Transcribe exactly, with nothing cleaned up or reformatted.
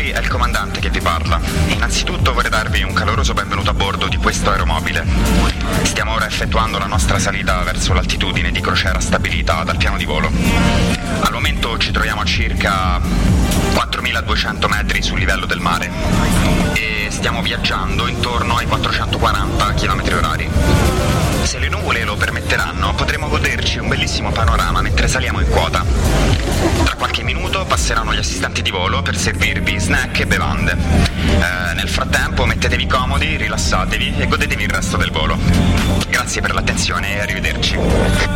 Qui è il comandante che vi parla. Innanzitutto vorrei darvi un caloroso benvenuto a bordo di questo aeromobile. Stiamo ora effettuando la nostra salita verso l'altitudine di crociera stabilita dal piano di volo. Al momento ci troviamo a circa quattromiladuecento metri sul livello del mare e stiamo viaggiando intorno ai quattrocentoquaranta chilometri orari. Se le nuvole lo permetteranno, potremo goderci un bellissimo panorama mentre saliamo in quota. Tra qualche minuto passeranno gli assistenti di volo per servirvi snack e bevande. Eh, nel frattempo mettetevi comodi, rilassatevi e godetevi il resto del volo. Grazie per l'attenzione e arrivederci.